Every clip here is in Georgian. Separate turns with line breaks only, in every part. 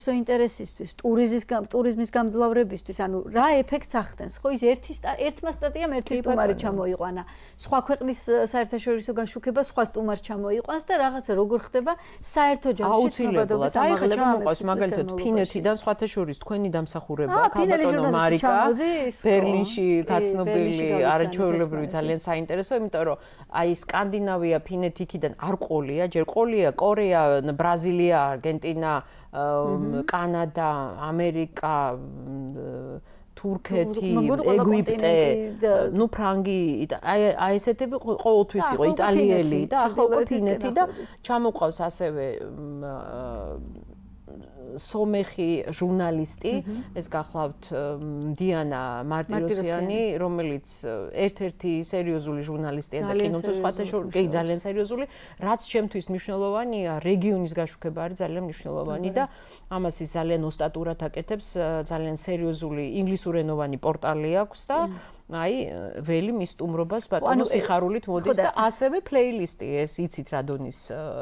ინტერესისთვის, ტურიზმის გამძლავრებისთვის, ანუ რა ეფექტს ახდენს, ხო ის ერთმა სტატიამ ერთი სტუმარი ჩამოიყვანა. სხვა ქვეყნის საერთაშორისო განშუქება სხვა სტუმარს ჩამოიყვანს და რაღაცა როგორ ხდება საერთო ჯამში ცნობადობის ამაღლება.
მაგალითად, ფინეთიდან სხვათა შორის თქვენი დამსახურება, ქალბატონო მარიკა, ბერლინში გაცნობილი არაჩვეულებრივი ძალიან საინტერესო, იმიტომ რომ აი სკანდინავია, ფინეთი იქიდან არ ყოლია, ჯერ ყოლია კორეა, ბრაზილია, არგენტინა, კანადა, ამერიკა, თურქეთი, ეგვიპტე, ნუ ფრანგი, აი ესეთები ყოველთვის იყო, იტალიელი და ახლა უკვე ფინეთი და ჩამოყავს ასევე სომეხი ჟურნალისტი, ეს გახლავთ დიანა მარტიროსიანი, რომელიც ერთ-ერთი სერიოზული ჟურნალისტია და კინოც სხვათა შორის კი ძალიან სერიოზული, რაც ჩემთვის მნიშვნელოვანია, რეგიონის გაშუქება არის ძალიან მნიშვნელოვანი და ამას ის ძალიან ოსტატურად აკეთებს, ძალიან სერიოზული ინგლისურენოვანი პორტალი აქვს და აი ველი მის სტუმრობას ბატონო სიხარულით მოდის და ასევე პლეილისტი ეს იცით რა დონის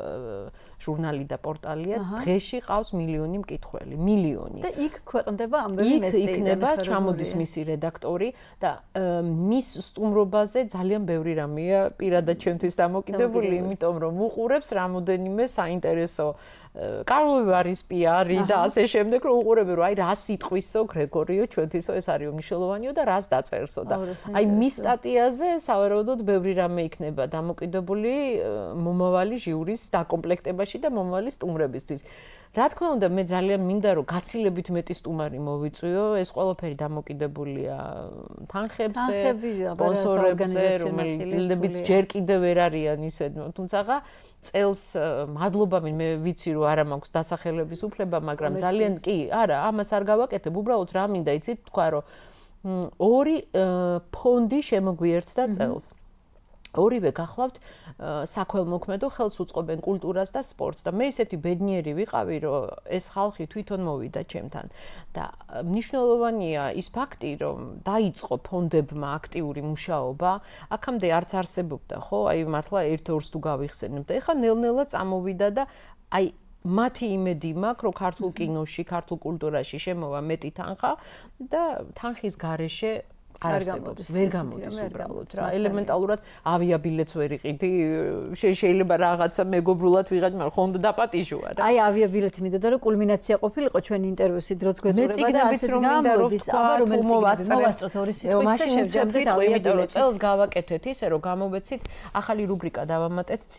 ჟურნალი და პორტალია დღეში ყავს მილიონი მკითხველი მილიონი
და იქ ქვეყნდება ამბები მესტი
იქნება ჩამოდის მისი რედაქტორი და მის სტუმრობაზე ძალიან ბევრი რამეა პირადად ჩემთვის დამოკიდებული იმიტომ რომ უყურებს რამოდენიმე საინტერესო კარლოვი არის პიარი და ასე შემდეგ რომ უყურები რომ აი რა სიტყვისო გრეგორიო ჩვენთვისო ეს არის მნიშვნელოვანიო და რას დაწერსო და აი მის სტატიაზე სავარაუდოდ ბევრი რამე იქნება დამოკიდებული მომავალი ჟიურის დაკომპლექტებაში და მომავალი სტუმრებისთვის. რა თქმა უნდა მე ძალიან მინდა რომ გაცილებით მეტი სტუმარი მოვიწვიო ეს ყველაფერი დამოკიდებულია თანხებზე, სპონსორებზე, რომლებიც ჯერ კიდევ ვერ არიან ისე თუმცა წელს მადლობა მე ვიცი რომ არა მაქვს დასახელების უფლება, მაგრამ ძალიან კი, არა, ამას არ გავაკეთებ, უბრალოდ რა მინდა იცით თქვა რომ ორი ფონდი შემოგვიერთდა წელს. ორივე გახლავთ საქველმოქმედო ხელს უწყობენ კულტურას და სპორტს და მე ისეთი ბედნიერი ვიყავი რომ ეს ხალხი თვითონ მოვიდა ჩემთან და მნიშვნელოვანია ის ფაქტი რომ დაიწყო ფონდებმა აქტიური მუშაობა აქამდე არც არსებობდა ხო აი მართლა ერთ-ორს თუ გავიხსენებ და ეხლა ნელ-ნელა წამოვიდა და აი მათი იმედი მაქვს რომ ქართულ კინოში, ქართულ კულტურაში შემოვა მეტი თანხა და თანხის გარეშე არ არსებობს, ვერ გამოდის უბრალოდ რა. ელემენტალურად ავიაბილეტს ვერ იყიდი, შეიძლება რაღაცა მეგობრულად ვიღაც, მაგრამ ხომ დაპატიჟოა რა.
აი ავიაბილეთი მინდოდა რომ კულმინაცია ყოფილიყო ჩვენი ინტერვიუსი დროც გვეწურება და ასეც გამოდის, აბა რომელიც მოვასწროთ ორი სიტყვით და შევჯამდეთ ავიაბილეტს.
წელს გავაკეთეთ ისე რომ გამოვეცით ახალი რუბრიკა დავამატეთ